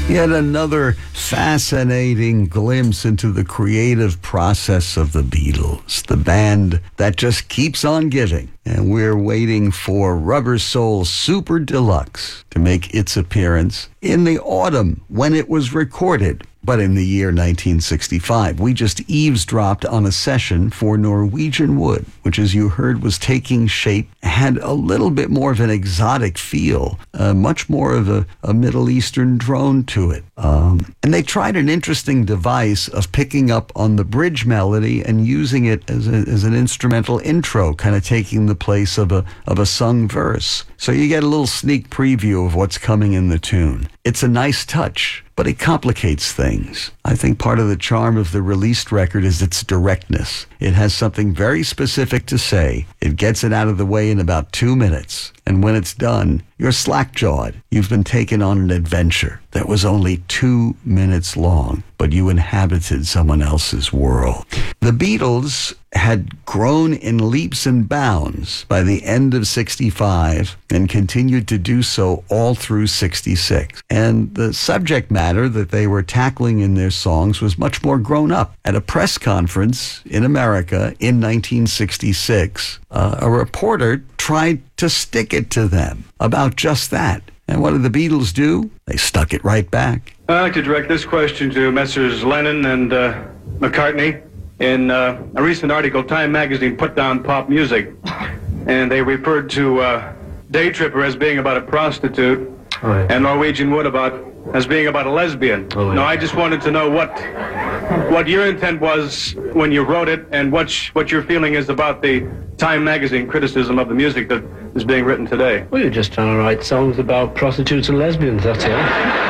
Yet another fascinating glimpse into the creative process of the Beatles, the band that just keeps on giving. And we're waiting for Rubber Soul Super Deluxe to make its appearance in the autumn when it was recorded. But in the year 1965, we just eavesdropped on a session for Norwegian Wood, which, as you heard, was taking shape, had a little bit more of an exotic feel, much more of a Middle Eastern drone to it. And they tried an interesting device of picking up on the bridge melody and using it as an instrumental intro, kind of taking the place of a sung verse. So you get a little sneak preview of what's coming in the tune. It's a nice touch, but it complicates things. I think part of the charm of the released record is its directness. It has something very specific to say. It gets it out of the way in about 2 minutes. And when it's done, you're slack-jawed. You've been taken on an adventure that was only 2 minutes long, but you inhabited someone else's world. The Beatles had grown in leaps and bounds by the end of 65 and continued to do so all through 66. And the subject matter that they were tackling in their songs was much more grown up. At a press conference in America in 1966, a reporter tried to stick it to them about just that. And what did the Beatles do? They stuck it right back. I'd like to direct this question to Messrs. Lennon and McCartney. In a recent article, Time magazine put down pop music, and they referred to Day Tripper as being about a prostitute, and Norwegian Wood as being about a lesbian. Now, I just wanted to know what your intent was when you wrote it, and what your feeling is about the Time magazine criticism of the music that is being written today. Well, you're just trying to write songs about prostitutes and lesbians, that's all.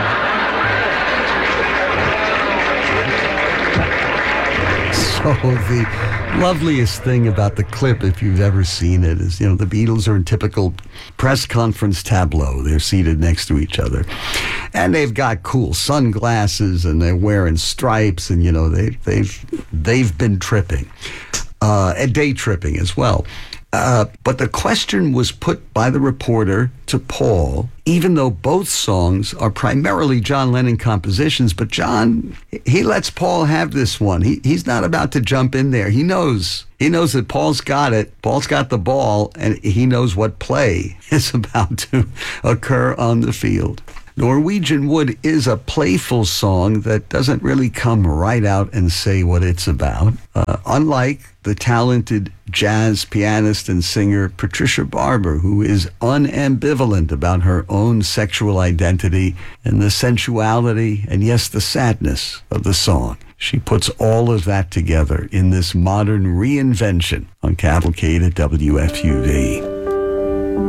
So the loveliest thing about the clip, if you've ever seen it, is, the Beatles are in typical press conference tableau. They're seated next to each other. And they've got cool sunglasses, and they're wearing stripes, and, they've been tripping. And day tripping as well. But the question was put by the reporter to Paul, even though both songs are primarily John Lennon compositions, but John, he lets Paul have this one. He's not about to jump in there. He knows that Paul's got it. Paul's got the ball, and he knows what play is about to occur on the field. Norwegian Wood is a playful song that doesn't really come right out and say what it's about. Unlike the talented jazz pianist and singer Patricia Barber, who is unambivalent about her own sexual identity and the sensuality and, yes, the sadness of the song. She puts all of that together in this modern reinvention on Cavalcade at WFUV.